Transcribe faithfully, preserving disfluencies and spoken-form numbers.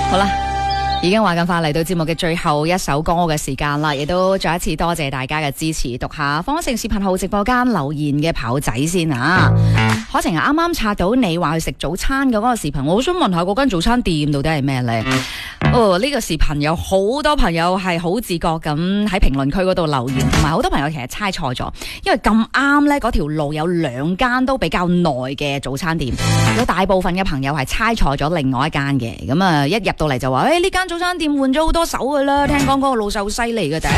好啦，已經話咁快嚟到節目嘅最後一首歌嘅時間啦，亦都再一次多謝大家嘅支持。讀下方城視頻號直播間留言嘅跑仔先啊！可晴啊，啱啱刷到你話去食早餐嘅嗰個視頻，我好想問下嗰間早餐店到底係咩呢？哦，呢、這個視頻有好多朋友係好自覺咁喺評論區嗰度留言，同埋好多朋友其實猜錯咗，因為咁啱呢嗰條路有兩間都比較耐嘅早餐店，有大部分嘅朋友係猜錯咗另外一間嘅，咁啊一入到嚟就話，誒呢間早餐店換咗好多手噶啦，聽講嗰個老細好犀利嘅。第一